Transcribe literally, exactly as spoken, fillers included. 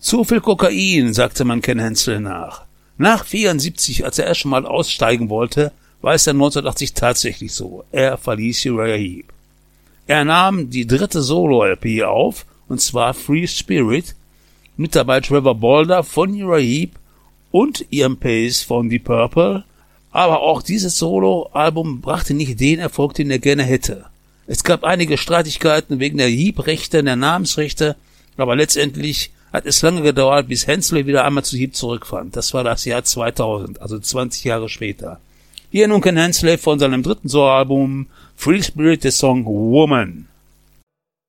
Zu viel Kokain, sagte man Ken Hensler nach. Nach vierundsiebzig, als er erst schon mal aussteigen wollte, war es dann neunzehnhundertachtzig tatsächlich so. Er verließ Uriah Heep. Er nahm die dritte Solo-L P auf, und zwar Free Spirit, mit dabei Trevor Bolder von Uriah Heep und Ian Pace von Deep Purple, aber auch dieses Solo-Album brachte nicht den Erfolg, den er gerne hätte. Es gab einige Streitigkeiten wegen der Heep-Rechte, der Namensrechte, aber letztendlich hat es lange gedauert, bis Hensler wieder einmal zu Heep zurückfand. Das war das Jahr zweitausend, also zwanzig Jahre später. Hier nun Ken Hensler von seinem dritten Soloalbum Free Spirit, der Song Woman.